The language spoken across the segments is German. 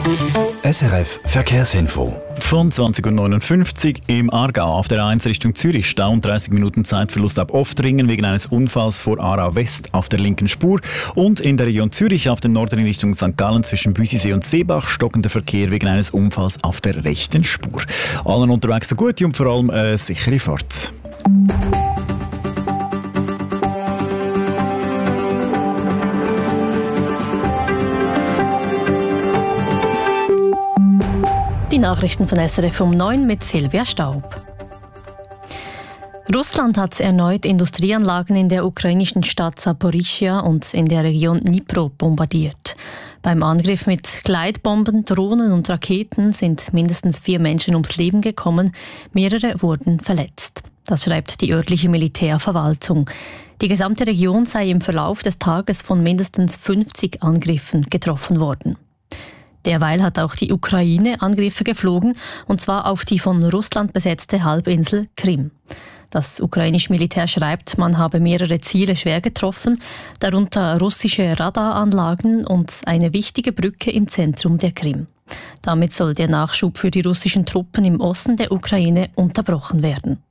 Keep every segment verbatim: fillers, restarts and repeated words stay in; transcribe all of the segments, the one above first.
S R F Verkehrsinfo. Von zwanzig Uhr neunundfünfzig im Aargau auf der A eins Richtung Zürich. Stau und dreißig Minuten Zeitverlust ab Oftringen wegen eines Unfalls vor Aarau West auf der linken Spur. Und in der Region Zürich auf dem Norden in Richtung Sankt Gallen zwischen Büsisee und Seebach stockender Verkehr wegen eines Unfalls auf der rechten Spur. Allen unterwegs so gut und vor allem äh, sichere Fahrt. Die Nachrichten von S R F um neun mit Silvia Staub. Russland hat erneut Industrieanlagen in der ukrainischen Stadt Saporischschja und in der Region Dnipro bombardiert. Beim Angriff mit Gleitbomben, Drohnen und Raketen sind mindestens vier Menschen ums Leben gekommen, mehrere wurden verletzt. Das schreibt die örtliche Militärverwaltung. Die gesamte Region sei im Verlauf des Tages von mindestens fünfzig Angriffen getroffen worden. Derweil hat auch die Ukraine Angriffe geflogen, und zwar auf die von Russland besetzte Halbinsel Krim. Das ukrainische Militär schreibt, man habe mehrere Ziele schwer getroffen, darunter russische Radaranlagen und eine wichtige Brücke im Zentrum der Krim. Damit soll der Nachschub für die russischen Truppen im Osten der Ukraine unterbrochen werden.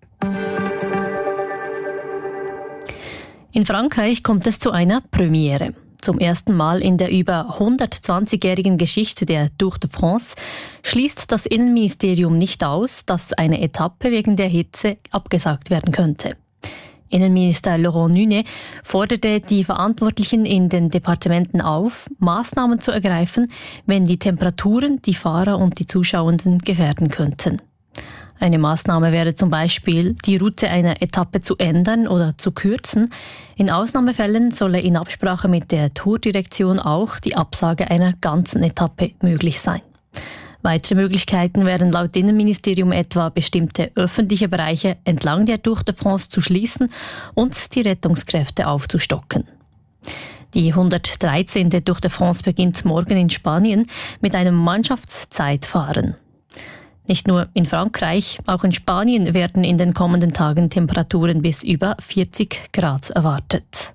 In Frankreich kommt es zu einer Premiere. Zum ersten Mal in der über hundertzwanzigjährigen Geschichte der Tour de France schließt das Innenministerium nicht aus, dass eine Etappe wegen der Hitze abgesagt werden könnte. Innenminister Laurent Nunez forderte die Verantwortlichen in den Departementen auf, Maßnahmen zu ergreifen, wenn die Temperaturen die Fahrer und die Zuschauenden gefährden könnten. Eine Maßnahme wäre zum Beispiel, die Route einer Etappe zu ändern oder zu kürzen. In Ausnahmefällen solle in Absprache mit der Tourdirektion auch die Absage einer ganzen Etappe möglich sein. Weitere Möglichkeiten wären laut Innenministerium etwa, bestimmte öffentliche Bereiche entlang der Tour de France zu schließen und die Rettungskräfte aufzustocken. Die hundertdreizehnte Tour de France beginnt morgen in Spanien mit einem Mannschaftszeitfahren. Nicht nur in Frankreich, auch in Spanien werden in den kommenden Tagen Temperaturen bis über vierzig Grad erwartet.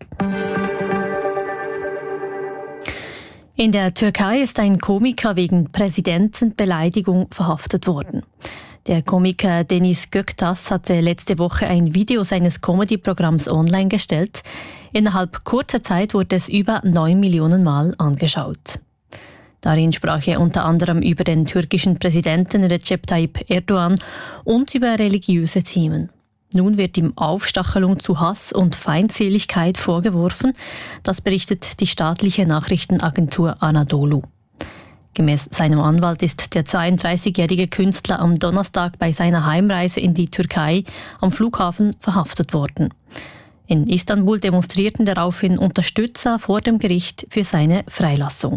In der Türkei ist ein Komiker wegen Präsidentenbeleidigung verhaftet worden. Der Komiker Deniz Göktaş hatte letzte Woche ein Video seines Comedy-Programms online gestellt. Innerhalb kurzer Zeit wurde es über neun Millionen Mal angeschaut. Darin sprach er unter anderem über den türkischen Präsidenten Recep Tayyip Erdogan und über religiöse Themen. Nun wird ihm Aufstachelung zu Hass und Feindseligkeit vorgeworfen. Das berichtet die staatliche Nachrichtenagentur Anadolu. Gemäß seinem Anwalt ist der zweiunddreißigjährige Künstler am Donnerstag bei seiner Heimreise in die Türkei am Flughafen verhaftet worden. In Istanbul demonstrierten daraufhin Unterstützer vor dem Gericht für seine Freilassung.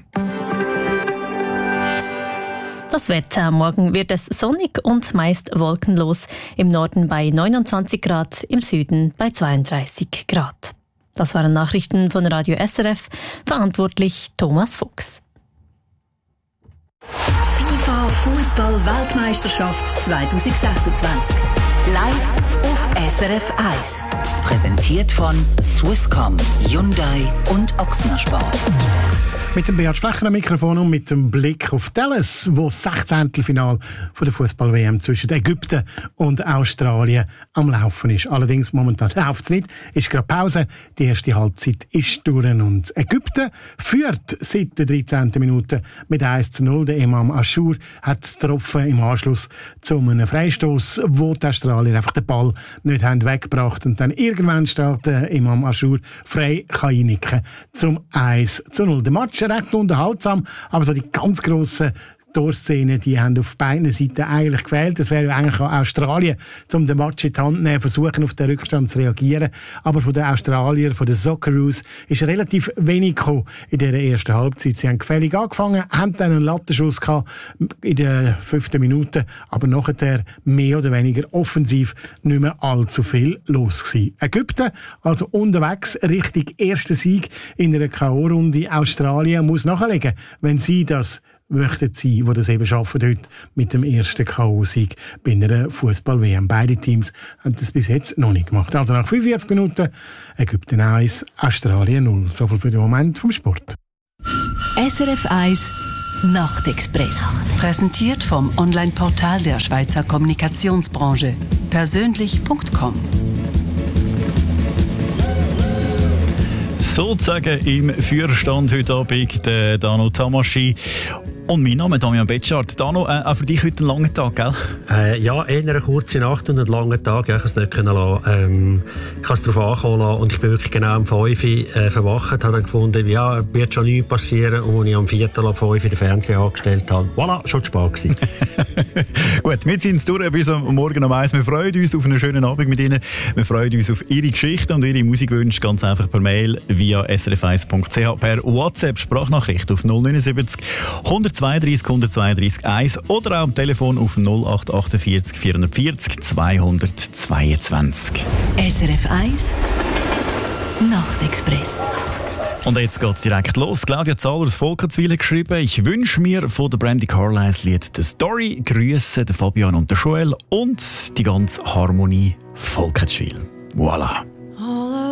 Das Wetter. Morgen wird es sonnig und meist wolkenlos. Im Norden bei neunundzwanzig Grad, im Süden bei zweiunddreißig Grad. Das waren Nachrichten von Radio S R F. Verantwortlich Thomas Fuchs. Die FIFA Fußball-Weltmeisterschaft zwanzig sechsundzwanzig. Live auf S R F eins. Präsentiert von Swisscom, Hyundai und Ochsner Sport. Mit dem Beat Sprecher am Mikrofon und mit dem Blick auf Dallas, wo das Sechzehntelfinale von der Fußball-W M zwischen Ägypten und Australien am Laufen ist. Allerdings momentan läuft es nicht, ist gerade Pause. Die erste Halbzeit ist durch und Ägypten führt seit der dreizehnten Minute mit eins zu null. Der Imam Achour hat es getroffen im Anschluss zu einem Freistoß, wo die Australier einfach den Ball nicht haben weggebracht und dann irgendwann steht der Imam Achour frei kann einnicken zum eins zu null. Der Match recht unterhaltsam, aber so die ganz grossen Torszenen, die haben auf beiden Seiten eigentlich gefehlt. Das wäre ja eigentlich auch Australien, um den Match in die Hand zu nehmen, versuchen auf den Rückstand zu reagieren. Aber von den Australiern, von den Socceroos, ist relativ wenig gekommen in dieser ersten Halbzeit. Sie haben gefällig angefangen, haben dann einen Lattenschuss gehabt in der fünften Minute, aber nachher mehr oder weniger offensiv nicht mehr allzu viel los gewesen. Ägypten, also unterwegs, richtig erster Sieg in einer K O-Runde. Australien muss nachlegen, wenn sie das möchten sie, die das eben schaffen, heute mit dem ersten K O-Sieg bei einer Fußball-W M. Beide Teams haben das bis jetzt noch nicht gemacht. Also nach fünfundvierzig Minuten Ägypten eins, Australien null. So viel für den Moment vom Sport. S R F eins Nachtexpress. Präsentiert vom Online-Portal der Schweizer Kommunikationsbranche. persönlich punkt com. Sozusagen im Führerstand heute Abend der Dano Tamaschi. Und mein Name ist Damian Betschart. Dano, äh, auch für dich heute ein langer Tag, gell? Äh, ja, eher eine kurze Nacht und einen langen Tag. Ja, ich kann es nicht können lassen. Ähm, ich kann es darauf ankommen lassen. Und ich bin wirklich genau um fünf Uhr äh, verwacht. Habe dann gefunden, ja, wird schon nichts passieren. Und als ich am Viertel ab fünf Uhr den Fernseher angestellt habe, voilà, schon zu spät gewesen. Gut, wir sind es durch bis am Morgen um eins. Wir freuen uns auf einen schönen Abend mit Ihnen. Wir freuen uns auf Ihre Geschichten und Ihre Musikwünsche ganz einfach per Mail via s r f eins punkt c h, per WhatsApp Sprachnachricht auf null neun sieben null hundertzweiunddreißig hundertzweiunddreißig eins oder auch am Telefon auf null acht achtundvierzig vierundvierzig zweihundertzweiundzwanzig. S R F eins Nachtexpress. Und jetzt geht's direkt los. Claudia Zahler aus Volkenswil geschrieben: Ich wünsche mir von der Brandy Carlisle Lied «The Story». Grüße der Fabian und der Joel und die ganze Harmonie Volkenswil. Voilà.